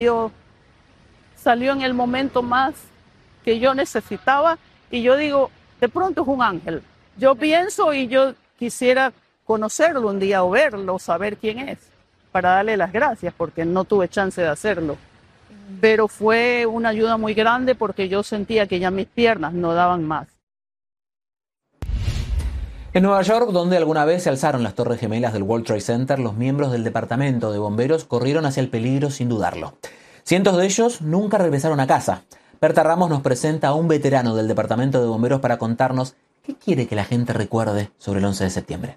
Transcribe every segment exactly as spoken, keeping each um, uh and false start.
Dios salió en el momento más que yo necesitaba y yo digo, de pronto es un ángel. Yo pienso y yo quisiera conocerlo un día o verlo, saber quién es, para darle las gracias porque no tuve chance de hacerlo. Pero fue una ayuda muy grande porque yo sentía que ya mis piernas no daban más. En Nueva York, donde alguna vez se alzaron las torres gemelas del World Trade Center, los miembros del departamento de bomberos corrieron hacia el peligro sin dudarlo. Cientos de ellos nunca regresaron a casa. Berta Ramos nos presenta a un veterano del departamento de bomberos para contarnos qué quiere que la gente recuerde sobre el once de septiembre.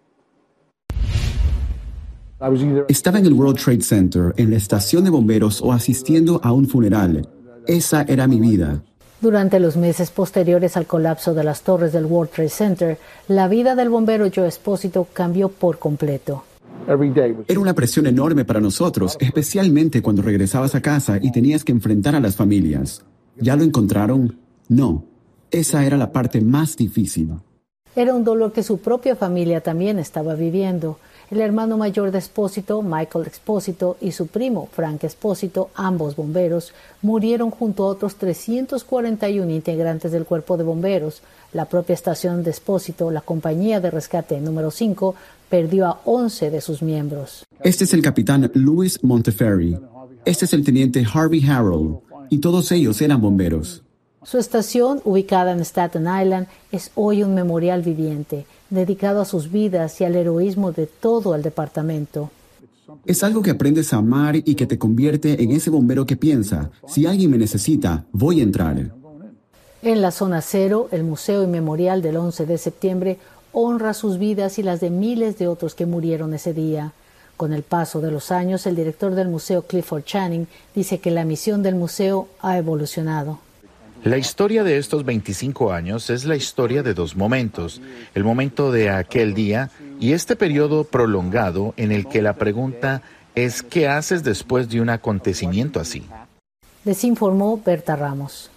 Estaba en el World Trade Center, en la estación de bomberos o asistiendo a un funeral. Esa era mi vida. Durante los meses posteriores al colapso de las torres del World Trade Center, la vida del bombero Joe Espósito cambió por completo. Era una presión enorme para nosotros, especialmente cuando regresabas a casa y tenías que enfrentar a las familias. ¿Ya lo encontraron? No. Esa era la parte más difícil. Era un dolor que su propia familia también estaba viviendo. El hermano mayor de Espósito, Michael Espósito, y su primo, Frank Espósito, ambos bomberos, murieron junto a otros trescientos cuarenta y uno integrantes del cuerpo de bomberos. La propia estación de Espósito, la compañía de rescate número cinco, perdió a once de sus miembros. Este es el capitán Louis Montefiore. Este es el teniente Harvey Harrell. Y todos ellos eran bomberos. Su estación, ubicada en Staten Island, es hoy un memorial viviente, dedicado a sus vidas y al heroísmo de todo el departamento. Es algo que aprendes a amar y que te convierte en ese bombero que piensa, si alguien me necesita, voy a entrar. En la zona cero, el Museo y Memorial del once de septiembre honra sus vidas y las de miles de otros que murieron ese día. Con el paso de los años, el director del museo, Clifford Channing, dice que la misión del museo ha evolucionado. La historia de estos veinticinco años es la historia de dos momentos, el momento de aquel día y este periodo prolongado en el que la pregunta es ¿qué haces después de un acontecimiento así? Les informó Berta Ramos.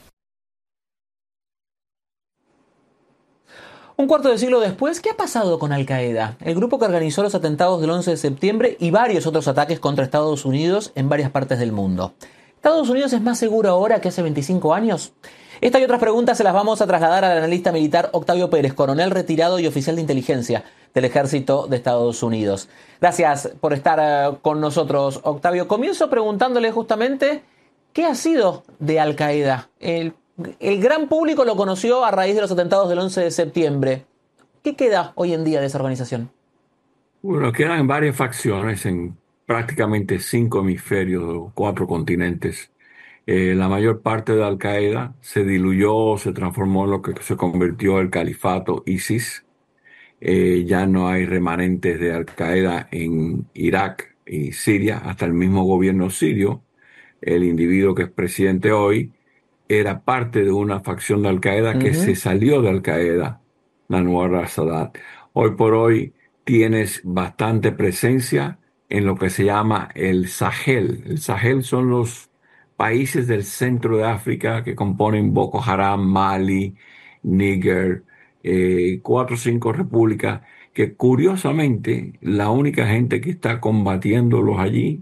Un cuarto de siglo después, ¿qué ha pasado con Al Qaeda? El grupo que organizó los atentados del once de septiembre y varios otros ataques contra Estados Unidos en varias partes del mundo. ¿Estados Unidos es más seguro ahora que hace veinticinco años? Esta y otras preguntas se las vamos a trasladar al analista militar Octavio Pérez, coronel retirado y oficial de inteligencia del Ejército de Estados Unidos. Gracias por estar uh, con nosotros, Octavio. Comienzo preguntándole justamente qué ha sido de Al Qaeda. El, el gran público lo conoció a raíz de los atentados del once de septiembre. ¿Qué queda hoy en día de esa organización? Bueno, quedan varias facciones en prácticamente cinco hemisferios, cuatro continentes. Eh, la mayor parte de Al Qaeda se diluyó, se transformó en lo que se convirtió el califato ISIS. Eh, ya no hay remanentes de Al Qaeda en Irak y Siria, hasta el mismo gobierno sirio. El individuo que es presidente hoy era parte de una facción de Al Qaeda que uh-huh. se salió de Al Qaeda, Anwar al-Sadat. Hoy por hoy tienes bastante presencia en lo que se llama el Sahel. El Sahel son los países del centro de África que componen Boko Haram, Mali, Níger, eh, cuatro o cinco repúblicas, que curiosamente la única gente que está combatiéndolos allí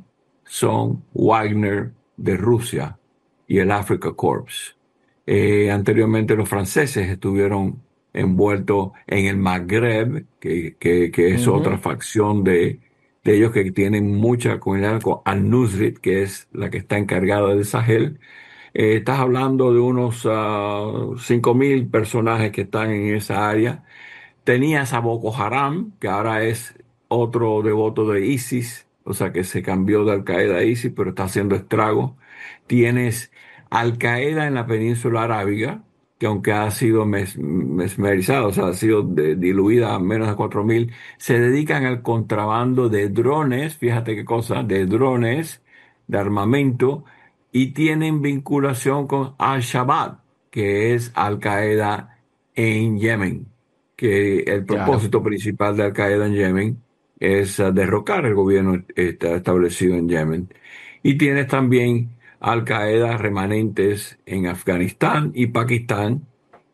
son Wagner de Rusia y el Africa Corps. Eh, anteriormente los franceses estuvieron envueltos en el Magreb, que, que, que es uh-huh. otra facción de de ellos que tienen mucha comunidad con Al-Nusrit, que es la que está encargada del Sahel. Eh, estás hablando de unos uh, cinco mil personajes que están en esa área. Tenías a Boko Haram, que ahora es otro devoto de ISIS, o sea que se cambió de Al-Qaeda a ISIS, pero está haciendo estragos. Tienes Al-Qaeda en la península arábiga, que aunque ha sido mes, mesmerizada, o sea, ha sido de, diluida a menos de cuatro mil, se dedican al contrabando de drones, fíjate qué cosa, de drones, de armamento, y tienen vinculación con Al-Shabaab, que es Al-Qaeda en Yemen, que el propósito claro. principal de Al-Qaeda en Yemen es uh, derrocar el gobierno está establecido en Yemen. Y tienes también Al-Qaeda remanentes en Afganistán y Pakistán,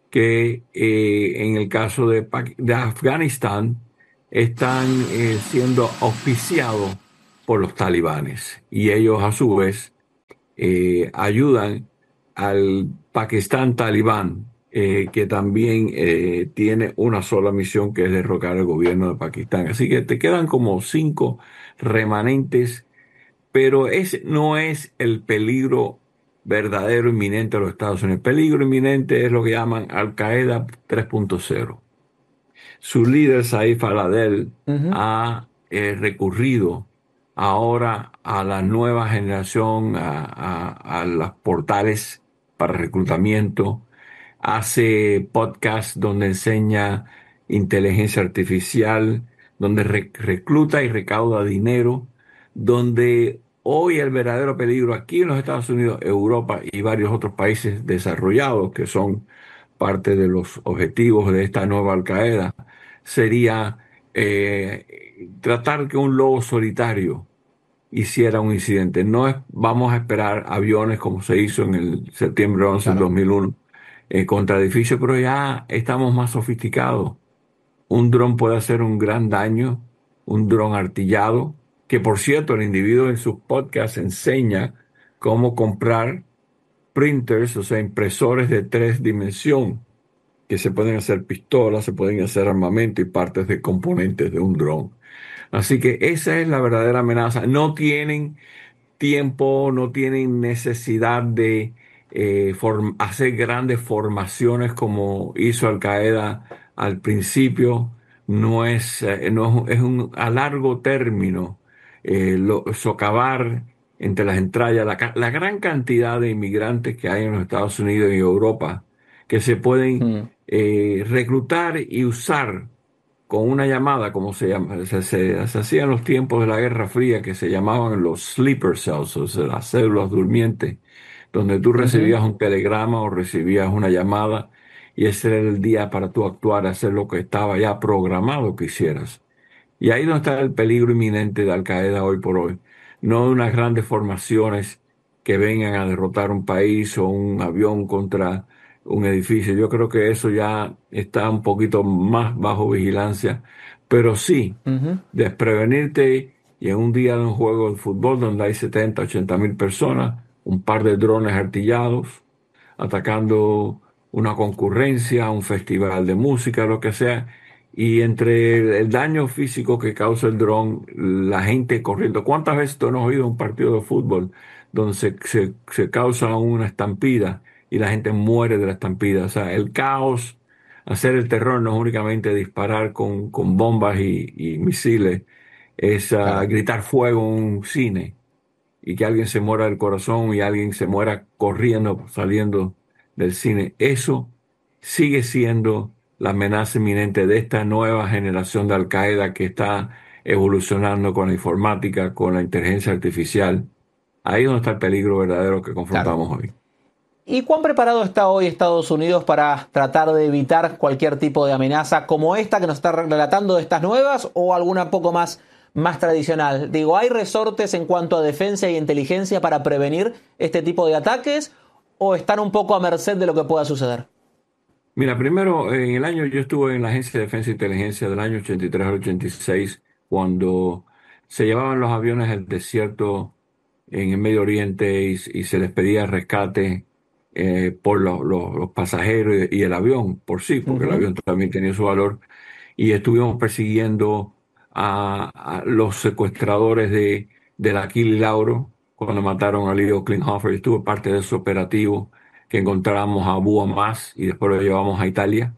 que eh, en el caso de, de Afganistán están eh, siendo auspiciados por los talibanes. Y ellos a su vez eh, ayudan al Pakistán talibán, eh, que también eh, tiene una sola misión, que es derrocar al gobierno de Pakistán. Así que te quedan como cinco remanentes, pero ese no es el peligro verdadero inminente de los Estados Unidos. El peligro inminente es lo que llaman Al Qaeda tres punto cero. Su líder, Saif al-Adel, Ujú. ha eh, recurrido ahora a la nueva generación, a, a, a los portales para reclutamiento. Hace podcasts donde enseña inteligencia artificial, donde re- recluta y recauda dinero, donde hoy el verdadero peligro aquí en los Estados Unidos, Europa y varios otros países desarrollados que son parte de los objetivos de esta nueva Al Qaeda, sería eh, tratar que un lobo solitario hiciera un incidente. No es, vamos a esperar aviones como se hizo en el septiembre once del Claro. dos mil uno eh, contra edificios, pero ya estamos más sofisticados. Un dron puede hacer un gran daño, un dron artillado, que por cierto el individuo en sus podcasts enseña cómo comprar printers, o sea, impresores de tres dimensiones, que se pueden hacer pistolas, se pueden hacer armamento y partes de componentes de un dron. Así que esa es la verdadera amenaza. No tienen tiempo, no tienen necesidad de eh, form- hacer grandes formaciones como hizo Al Qaeda al principio. No es, eh, no es, es un a largo término, eh, lo- socavar entre las entrañas la, ca- la gran cantidad de inmigrantes que hay en los Estados Unidos y Europa, que se pueden Mm. eh, reclutar y usar con una llamada, como se llama, se, se- se hacía en los tiempos de la Guerra Fría, que se llamaban los sleeper cells, o sea, las células durmientes, donde tú Ujú. recibías un telegrama o recibías una llamada, y ese era el día para tú actuar, hacer lo que estaba ya programado que hicieras. Y ahí donde está el peligro inminente de Al Qaeda hoy por hoy. No de unas grandes formaciones que vengan a derrotar un país o un avión contra un edificio. Yo creo que eso ya está un poquito más bajo vigilancia. Pero sí, Ujú. desprevenirte y en un día de un juego de fútbol donde hay setenta, ochenta mil personas, un par de drones artillados, atacando una concurrencia, un festival de música, lo que sea, y entre el, el daño físico que causa el dron, la gente corriendo. ¿Cuántas veces tú no has oído un partido de fútbol donde se, se, se causa una estampida y la gente muere de la estampida? O sea, el caos, hacer el terror no es únicamente disparar con, con bombas y, y misiles, es ah, Claro. gritar fuego en un cine y que alguien se muera del corazón y alguien se muera corriendo, saliendo del cine. Eso sigue siendo la amenaza inminente de esta nueva generación de Al Qaeda que está evolucionando con la informática, con la inteligencia artificial. Ahí es donde está el peligro verdadero que Claro. confrontamos hoy. ¿Y cuán preparado está hoy Estados Unidos para tratar de evitar cualquier tipo de amenaza como esta que nos está relatando de estas nuevas o alguna poco más, más tradicional? Digo, ¿hay resortes en cuanto a defensa y inteligencia para prevenir este tipo de ataques o están un poco a merced de lo que pueda suceder? Mira, primero, en el año, yo estuve en la Agencia de Defensa e Inteligencia del año ochenta y tres al ochenta y seis, cuando se llevaban los aviones al desierto en el Medio Oriente y, y se les pedía rescate eh, por los, los- los pasajeros y, y el avión por sí, porque el Ujú. avión también tenía su valor. Y estuvimos persiguiendo a, a los secuestradores de, del Aquila y Lauro cuando mataron a Leo Klinghoffer. Estuve parte de ese operativo que encontramos a Abu Hamas y después lo llevamos a Italia,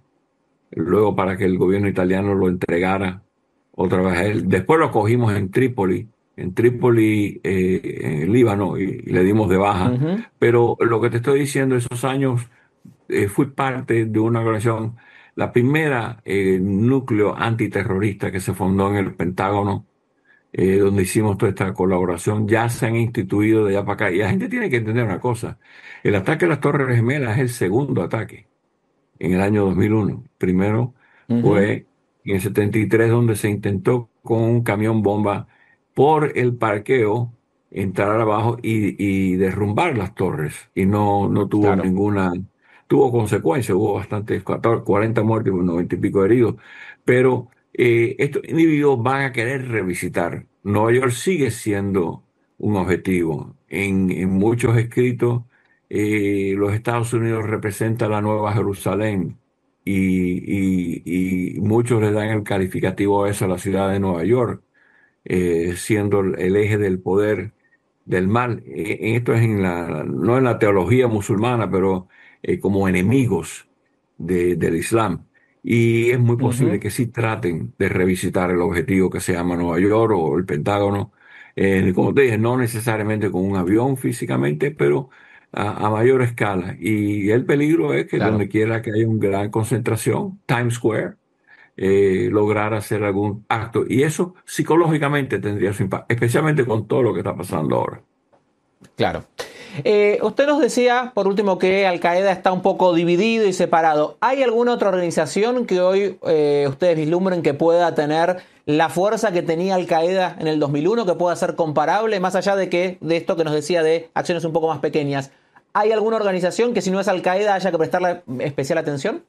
luego para que el gobierno italiano lo entregara otra vez a él. Después lo cogimos en Trípoli, en Trípoli, eh, en el Líbano, y, y le dimos de baja. Ujú. Pero lo que te estoy diciendo, esos años eh, fui parte de una organización, la primera eh, núcleo antiterrorista que se fundó en el Pentágono, eh, donde hicimos toda esta colaboración. Ya se han instituido de allá para acá. Y la gente tiene que entender una cosa. El ataque a las Torres Gemelas es el segundo ataque en el año dos mil uno. Primero Ujú. fue en el setenta y tres donde se intentó con un camión bomba por el parqueo entrar abajo y, y derrumbar las torres. Y no, no tuvo Claro. ninguna, tuvo consecuencias, hubo bastantes, catorce, cuarenta muertos y noventa y pico heridos. Pero eh, estos individuos van a querer revisitar. Nueva York sigue siendo un objetivo. En, en muchos escritos, eh, los Estados Unidos representan la Nueva Jerusalén y, y, y muchos le dan el calificativo a eso a la ciudad de Nueva York, eh, siendo el, el eje del poder del mal. Eh, esto es en la, no en la teología musulmana, pero eh, como enemigos de, del Islam. Y es muy posible Ujú. que sí traten de revisitar el objetivo que se llama Nueva York o el Pentágono. Eh, como te dije, no necesariamente con un avión físicamente, pero a, a mayor escala. Y el peligro es que Claro. donde quiera que haya una gran concentración, Times Square, eh, lograr hacer algún acto. Y eso psicológicamente tendría su impacto, especialmente con todo lo que está pasando ahora. Claro. Eh, usted nos decía, por último, que Al Qaeda está un poco dividido y separado. ¿Hay alguna otra organización que hoy eh, ustedes vislumbren que pueda tener la fuerza que tenía Al Qaeda en el dos mil uno, que pueda ser comparable, más allá de que de esto que nos decía de acciones un poco más pequeñas? ¿Hay alguna organización que si no es Al Qaeda haya que prestarle especial atención?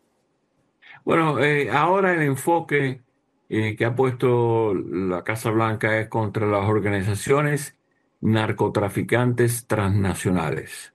Bueno, eh, ahora el enfoque eh, que ha puesto la Casa Blanca es contra las organizaciones narcotraficantes transnacionales,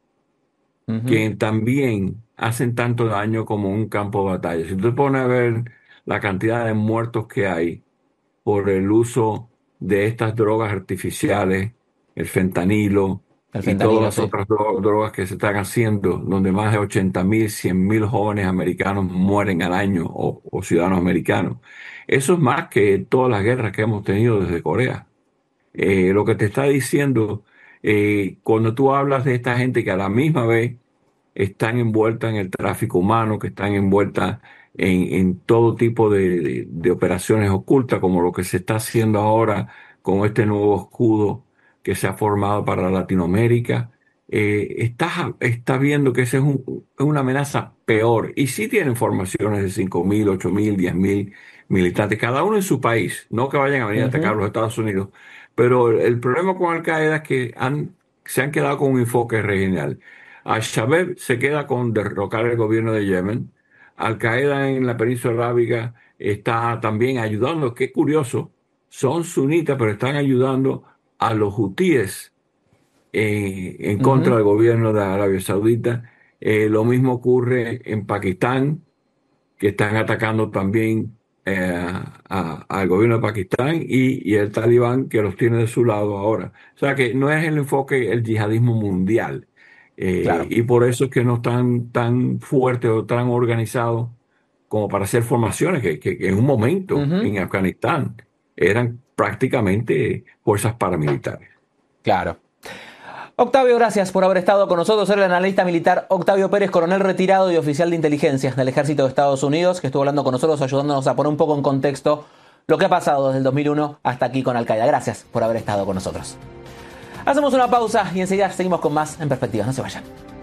Ujú. que también hacen tanto daño como un campo de batalla. Si tú te pones a ver la cantidad de muertos que hay por el uso de estas drogas artificiales, el fentanilo El y todas fentanilo, las sí. otras dro- drogas que se están haciendo, donde más de ochenta mil, cien mil jóvenes americanos mueren al año o, o ciudadanos americanos. Eso es más que todas las guerras que hemos tenido desde Corea. Eh, lo que te está diciendo, eh, cuando tú hablas de esta gente que a la misma vez están envueltas en el tráfico humano, que están envueltas en, en todo tipo de, de- de operaciones ocultas, como lo que se está haciendo ahora con este nuevo escudo que se ha formado para Latinoamérica. Eh, estás, estás viendo que esa es, un- es una amenaza peor. Y sí tienen formaciones de cinco mil, ocho mil, diez mil militantes, cada uno en su país, no que vayan a venir a atacar a Ujú. los Estados Unidos. Pero el, el problema con Al Qaeda es que han, se han quedado con un enfoque regional. Al-Shabaab se queda con derrocar el gobierno de Yemen. Al-Qaeda en la península arábiga está también ayudando. Qué curioso, son sunitas, pero están ayudando a los hutíes eh, en contra Ujú. del gobierno de Arabia Saudita. Eh, lo mismo ocurre en Pakistán, que están atacando también eh, a- al gobierno de Pakistán y, y el Talibán que los tiene de su lado ahora. O sea que no es el enfoque el yihadismo mundial. Eh, Claro. y por eso es que no están tan fuertes o tan organizados como para hacer formaciones que, que- que en un momento Ujú. en Afganistán eran prácticamente fuerzas paramilitares. Claro. Octavio, gracias por haber estado con nosotros. Era el analista militar Octavio Pérez, coronel retirado y oficial de inteligencia del Ejército de Estados Unidos, que estuvo hablando con nosotros, ayudándonos a poner un poco en contexto lo que ha pasado desde el dos mil uno hasta aquí con Al Qaeda. Gracias por haber estado con nosotros. Hacemos una pausa y enseguida seguimos con más en perspectiva. No se vayan.